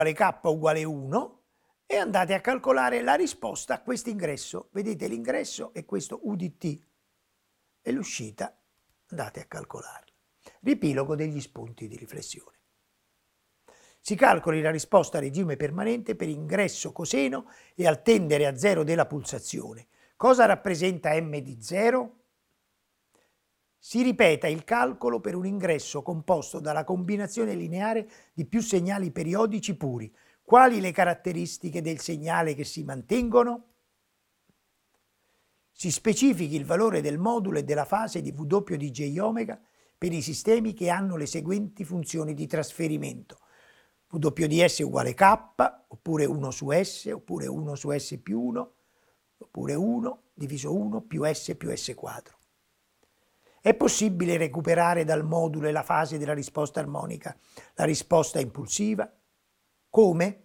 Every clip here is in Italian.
K uguale 1 e andate a calcolare la risposta a questo ingresso. Vedete l'ingresso è questo U di t e l'uscita andate a calcolarla. Riepilogo degli spunti di riflessione. Si calcoli la risposta a regime permanente per ingresso coseno e al tendere a 0 della pulsazione. Cosa rappresenta m di 0? Si ripeta il calcolo per un ingresso composto dalla combinazione lineare di più segnali periodici puri. Quali le caratteristiche del segnale che si mantengono? Si specifichi il valore del modulo e della fase di W di J omega per i sistemi che hanno le seguenti funzioni di trasferimento. W di S uguale K, oppure 1 su S, oppure 1 su S più 1, oppure 1 diviso 1 più S quadro. È possibile recuperare dal modulo e la fase della risposta armonica la risposta impulsiva? Come?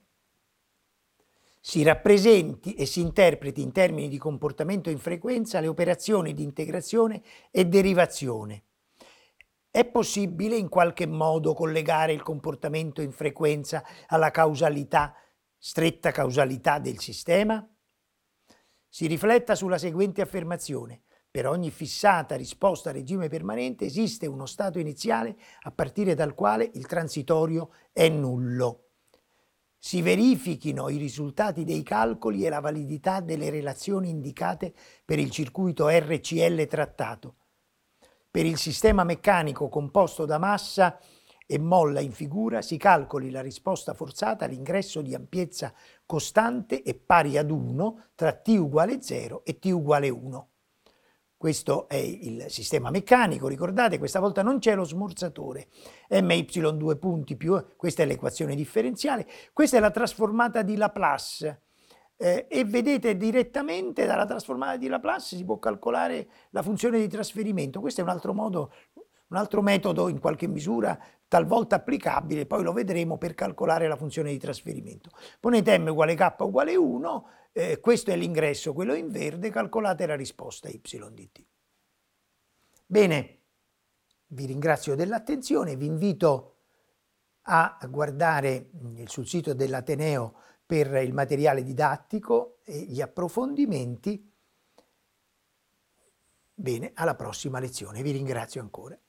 Si rappresenti e si interpreti in termini di comportamento in frequenza le operazioni di integrazione e derivazione. È possibile in qualche modo collegare il comportamento in frequenza alla causalità, stretta causalità del sistema? Si rifletta sulla seguente affermazione. Per ogni fissata risposta a regime permanente esiste uno stato iniziale a partire dal quale il transitorio è nullo. Si verifichino i risultati dei calcoli e la validità delle relazioni indicate per il circuito RCL trattato. Per il sistema meccanico composto da massa e molla in figura si calcoli la risposta forzata all'ingresso di ampiezza costante e pari ad 1 tra t uguale 0 e t uguale 1. Questo è il sistema meccanico, ricordate, questa volta non c'è lo smorzatore. My2 punti più, questa è l'equazione differenziale, questa è la trasformata di Laplace. E vedete direttamente dalla trasformata di Laplace si può calcolare la funzione di trasferimento. Questo è un altro metodo in qualche misura talvolta applicabile, poi lo vedremo, per calcolare la funzione di trasferimento. Ponete m uguale k uguale 1, questo è l'ingresso, quello in verde, calcolate la risposta y di t. Bene, vi ringrazio dell'attenzione, vi invito a guardare sul sito dell'Ateneo per il materiale didattico e gli approfondimenti. Bene, alla prossima lezione, vi ringrazio ancora.